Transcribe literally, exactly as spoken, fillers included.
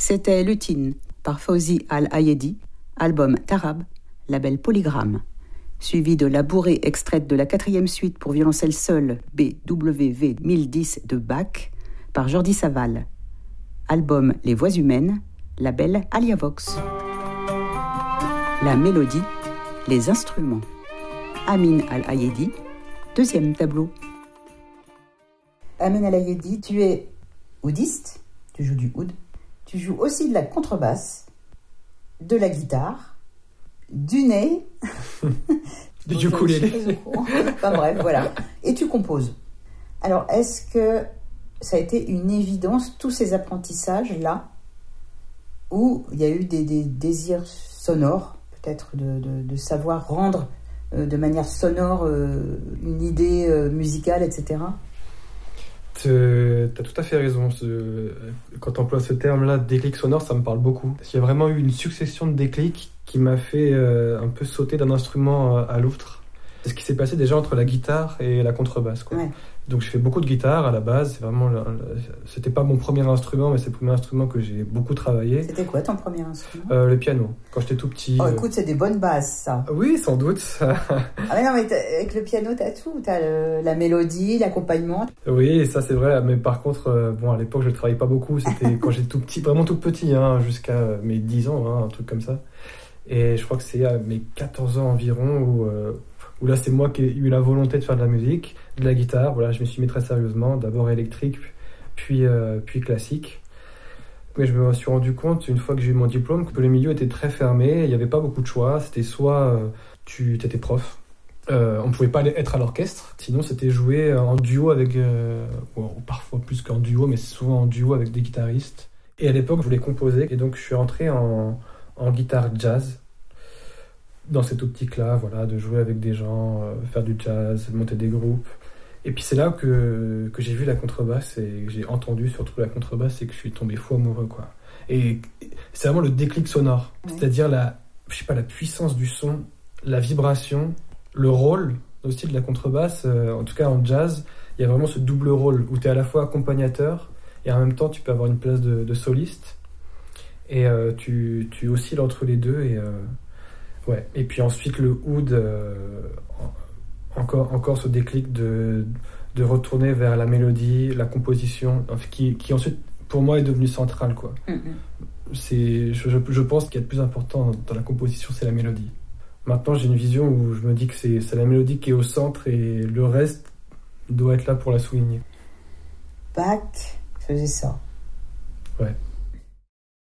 C'était Lutine par Fawzi Al-Ayedi, album Tarab, label Polygram, suivi de La Bourrée extraite de la quatrième suite pour violoncelle seule B W V mille dix de Bach par Jordi Savall, album Les Voix Humaines, label Aliavox. La mélodie, les instruments. Amin Al-Ayedi, deuxième tableau. Amin Al-Ayedi, tu es oudiste, tu joues du oud, tu joues aussi de la contrebasse, de la guitare, du nez, du ukulélé. Enfin bref, voilà. Et tu composes. Alors, est-ce que ça a été une évidence, tous ces apprentissages-là, où il y a eu des, des désirs sonores, peut-être de, de, de savoir rendre euh, de manière sonore euh, une idée euh, musicale, et cetera. Tu as tout à fait raison. Ce, quand tu emploies ce terme-là, déclic sonore, ça me parle beaucoup. Parce qu'il y a vraiment eu une succession de déclics qui m'a fait euh, un peu sauter d'un instrument à l'autre. C'est ce qui s'est passé déjà entre la guitare et la contrebasse, quoi. Ouais. Donc j'ai fait beaucoup de guitare à la base. C'est vraiment, le, le, c'était pas mon premier instrument, mais c'est le premier instrument que j'ai beaucoup travaillé. C'était quoi ton premier instrument? euh, Le piano. Quand j'étais tout petit. Oh, écoute, c'est des bonnes bases, ça. Oui, sans doute. Ah mais non, mais avec le piano, t'as tout. T'as le, la mélodie, l'accompagnement. Oui, ça c'est vrai. Mais par contre, euh, bon, à l'époque, je ne travaillais pas beaucoup. C'était quand j'étais tout petit, vraiment tout petit, hein, jusqu'à mes dix ans, hein, un truc comme ça. Et je crois que c'est à mes quatorze ans environ où, euh, où là, c'est moi qui ai eu la volonté de faire de la musique, de la guitare. Voilà, je me suis mis très sérieusement, d'abord électrique, puis, euh, puis classique. Mais je me suis rendu compte, une fois que j'ai eu mon diplôme, que le milieu était très fermé, il n'y avait pas beaucoup de choix. C'était soit euh, tu étais prof, euh, on ne pouvait pas être à l'orchestre, sinon c'était jouer en duo avec, euh, ou parfois plus qu'en duo, mais souvent en duo avec des guitaristes. Et à l'époque, je voulais composer, et donc je suis rentré en... en guitare jazz, dans cette optique-là, voilà, de jouer avec des gens, euh, faire du jazz, monter des groupes. Et puis c'est là que, que j'ai vu la contrebasse et que j'ai entendu surtout la contrebasse et que je suis tombé fou amoureux, quoi. Et c'est vraiment le déclic sonore, oui. C'est-à-dire la, je sais pas, la puissance du son, la vibration, le rôle aussi de la contrebasse, euh, en tout cas en jazz, il y a vraiment ce double rôle où tu es à la fois accompagnateur et en même temps tu peux avoir une place de, de soliste. Et euh, tu, tu oscilles entre les deux. Et, euh, ouais. Et puis ensuite, le oud, euh, encore, encore ce déclic de, de retourner vers la mélodie, la composition, qui, qui ensuite, pour moi, est devenu central, quoi. Mm-hmm. C'est, je, je pense qu'il y a de plus important dans la composition, c'est la mélodie. Maintenant, j'ai une vision où je me dis que c'est, c'est la mélodie qui est au centre et le reste doit être là pour la souligner. Bach faisait ça. Ouais.